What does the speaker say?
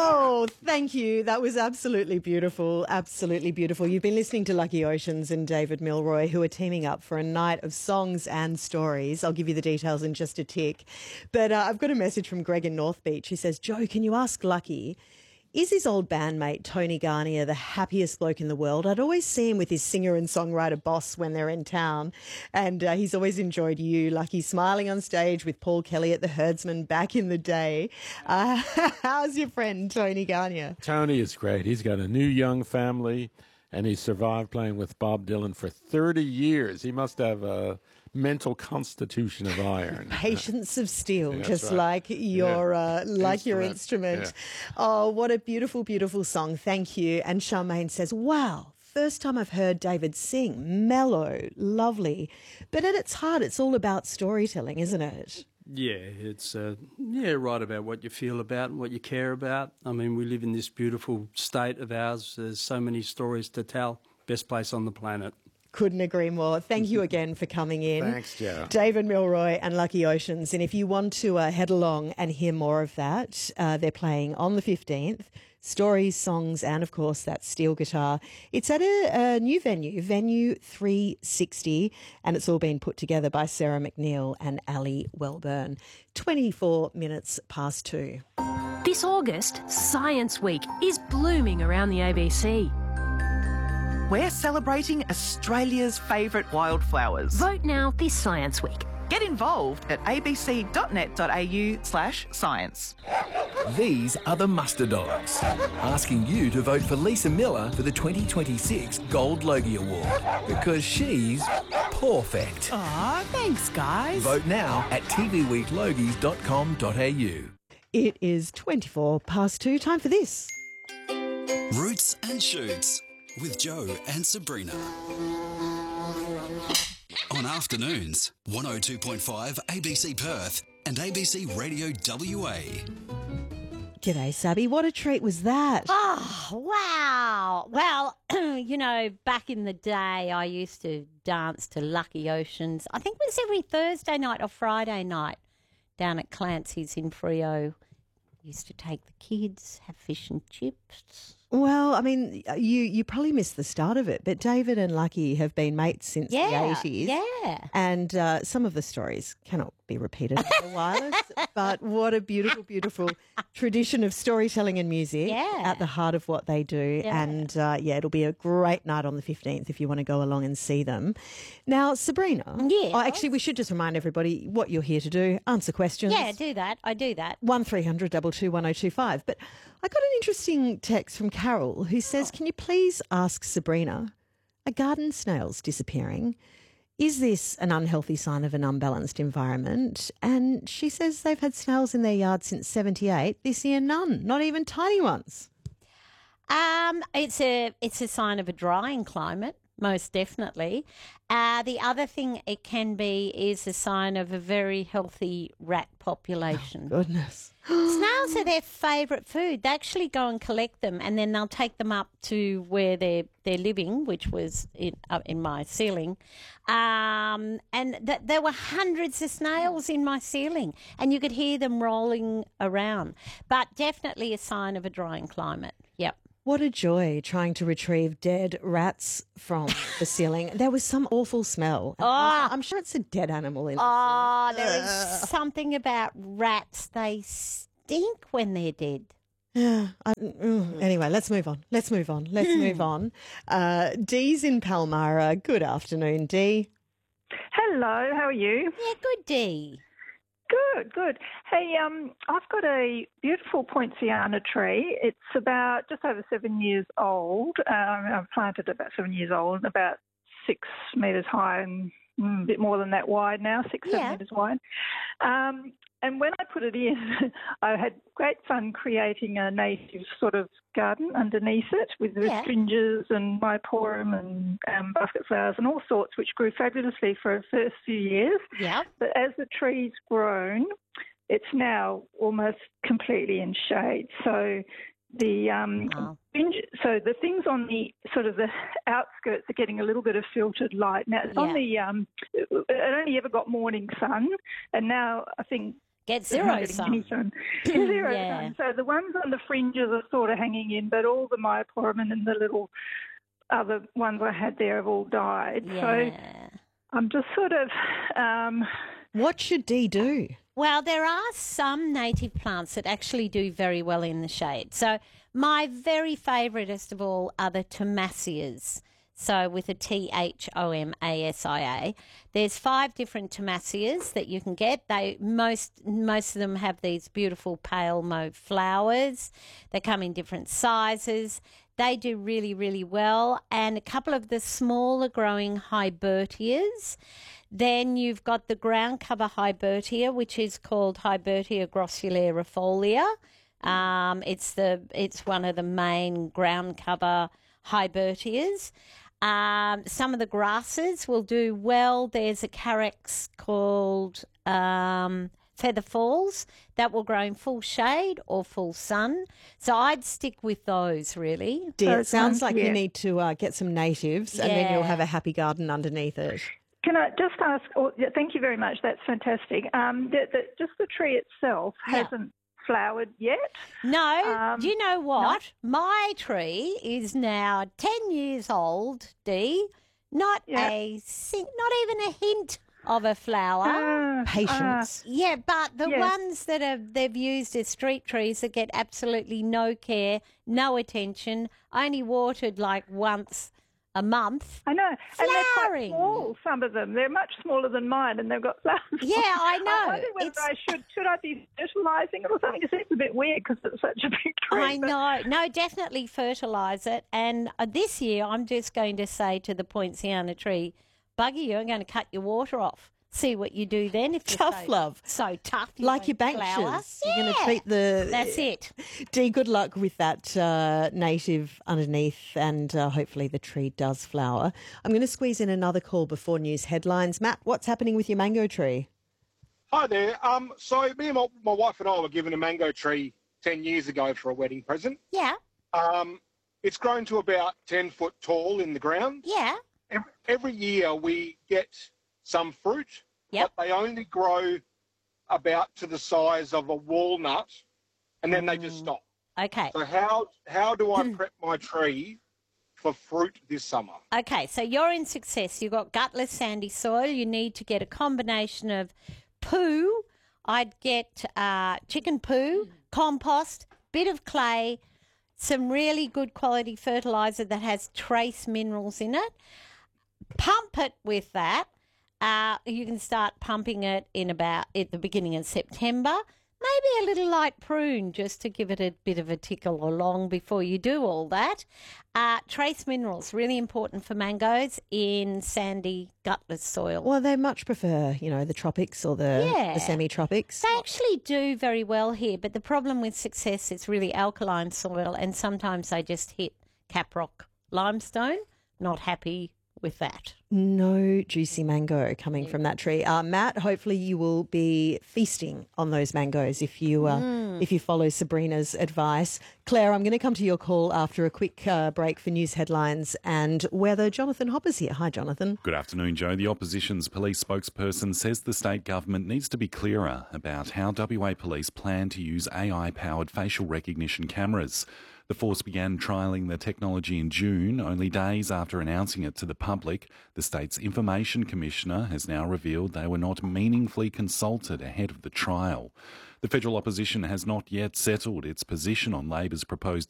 Oh, thank you. That was absolutely beautiful. Absolutely beautiful. You've been listening to Lucky Oceans and David Milroy, who are teaming up for a night of songs and stories. I'll give you the details in just a tick. But I've got a message from Greg in North Beach who says, Joe, can you ask Lucky, is his old bandmate Tony Garnier the happiest bloke in the world? I'd always see him with his singer and songwriter boss when they're in town, and he's always enjoyed you, Lucky, smiling on stage with Paul Kelly at the Herdsman back in the day. How's your friend Tony Garnier? Tony is great. He's got a new young family, and he survived playing with Bob Dylan for 30 years. He must have a mental constitution of iron. Patience of steel, Yeah, just right. like your instrument. Yeah. Oh, what a beautiful, beautiful song. Thank you. And Charmaine says, wow, first time I've heard David sing. Mellow, lovely. But at its heart, it's all about storytelling, isn't it? Yeah, it's right about what you feel about and what you care about. I mean, we live in this beautiful state of ours. There's so many stories to tell. Best place on the planet. Couldn't agree more. Thank you again for coming in. Thanks, Joe. David Milroy and Lucky Oceans. And if you want to head along and hear more of that, they're playing on the 15th. Stories, songs, and of course that steel guitar. It's at a new venue, Venue 360, and it's all been put together by Sarah McNeil and Ali Welburn. 24 minutes past 2. This August, Science Week is blooming around the ABC. We're celebrating Australia's favourite wildflowers. Vote now this Science Week. Get involved at abc.net.au/science. These are the Muster Dogs, asking you to vote for Lisa Miller for the 2026 Gold Logie Award, because she's perfect. Aw, thanks, guys. Vote now at tvweeklogies.com.au. It is 24 past 2. Time for this. Roots and Shoots with Joe and Sabrina. On afternoons, 102.5 ABC Perth and ABC Radio WA. G'day, Sabby. What a treat was that? Oh, wow. Well, you know, back in the day, I used to dance to Lucky Oceans. I think it was every Thursday night or Friday night down at Clancy's in Freo. Used to take the kids, have fish and chips. Well, I mean, you probably missed the start of it, but David and Lucky have been mates since the 80s. Yeah. And some of the stories cannot be repeated in the wireless, but what a beautiful, beautiful tradition of storytelling and music at the heart of what they do. Yeah. And, it'll be a great night on the 15th if you want to go along and see them. Now, Sabrina. Yes. Oh, actually, we should just remind everybody what you're here to do. Answer questions. Yeah, do that. I do that. 1300 22 1025. But I got an interesting text from Carol who says, can you please ask Sabrina, are garden snails disappearing? Is this an unhealthy sign of an unbalanced environment? And she says they've had snails in their yard since 78. This year, none, not even tiny ones. It's a sign of a drying climate, most definitely. The other thing it can be is a sign of a very healthy rat population. Oh, goodness. Snails are their favourite food. They actually go and collect them, and then they'll take them up to where they're living, which was in my ceiling. And there were hundreds of snails in my ceiling, and you could hear them rolling around. But definitely a sign of a drying climate. Yep. What a joy trying to retrieve dead rats from the ceiling. There was some awful smell. I'm sure it's a dead animal in the ceiling. There is something about rats. They stink when they're dead. Anyway, let's move on. Let's move on. Dee's in Palmyra. Good afternoon, Dee. Hello, how are you? Yeah, good, Dee. Good. Hey, I've got a beautiful poinciana tree. It's about just over 7 years old. I've planted it about 7 years old, about 6 metres high and a bit more than that wide now, 7 metres wide. And when I put it in, I had great fun creating a native sort of garden underneath it with restringers and myporum and basket flowers and all sorts, which grew fabulously for the first few years. Yeah. But as the tree's grown, it's now almost completely in shade. So the the things on the sort of the outskirts are getting a little bit of filtered light. Now it's on the it only ever got morning sun, and now I think Get They're not zero getting sun. any sun. Zero Yeah. sun. So the ones on the fringes are sort of hanging in, but all the myoporium and the little other ones I had there have all died. Yeah. So I'm just sort of... What should Dee do? Well, there are some native plants that actually do very well in the shade. So my very favouriteest of all are the Tomasias. So with a Thomasia. There's 5 different Tomasias that you can get. Most of them have these beautiful pale mauve flowers. They come in different sizes. They do really, really well. And a couple of the smaller growing Hybertias. Then you've got the ground cover Hybertia, which is called Hybertia grossularifolia. It's one of the main ground cover Hybertias. Some of the grasses will do well. There's a carex called Feather Falls that will grow in full shade or full sun. So I'd stick with those, really. Dee, it sounds like you need to get some natives and then you'll Yeah. have a happy garden underneath it. Can I just ask? Thank you very much. That's fantastic. Just the tree itself hasn't flowered yet. No, do you know what? No. My tree is now 10 years old, Dee. Not even a hint of a flower. Patience. Yeah, but the ones that they've used as street trees that get absolutely no care, no attention, only watered like once a month. I know. Flowering. And they're quite small, some of them. They're much smaller than mine and they've got flowers. Yeah, I know. I wonder whether I should I be fertilising it or something? It seems a bit weird because it's such a big tree. I know. No, definitely fertilise it. And this year I'm just going to say to the poinciana tree, Buggy, you're going to cut your water off. See what you do then. If Tough you're love. So tough. Like your banksters. You're going to treat the... That's it. Dee, good luck with that native underneath and hopefully the tree does flower. I'm going to squeeze in another call before news headlines. Matt, what's happening with your mango tree? Hi there. So me and my wife and I were given a mango tree 10 years ago for a wedding present. Yeah. It's grown to about 10 foot tall in the ground. Yeah. Every year we get some fruit, but they only grow about to the size of a walnut, and then they just stop. Okay. So how do I prep my tree for fruit this summer? Okay, so you're in success. You've got gutless sandy soil. You need to get a combination of poo. I'd get chicken poo, compost, bit of clay, some really good quality fertiliser that has trace minerals in it. Pump it with that. You can start pumping it at the beginning of September. Maybe a little light prune just to give it a bit of a tickle along before you do all that. Trace minerals, really important for mangoes in sandy, gutless soil. Well, they much prefer, the tropics or the semi-tropics. They actually do very well here, but the problem with success is really alkaline soil, and sometimes they just hit caprock limestone. Not happy with that. No juicy mango coming from that tree. Matt, hopefully you will be feasting on those mangoes if you follow Sabrina's advice. Claire, I'm going to come to your call after a quick break for news headlines and weather. Jonathan Hopper's here. Hi, Jonathan. Good afternoon, Joe. The opposition's police spokesperson says the state government needs to be clearer about how WA police plan to use AI-powered facial recognition cameras. The force began trialling the technology in June, only days after announcing it to the public. The state's Information Commissioner has now revealed they were not meaningfully consulted ahead of the trial. The federal opposition has not yet settled its position on Labor's proposed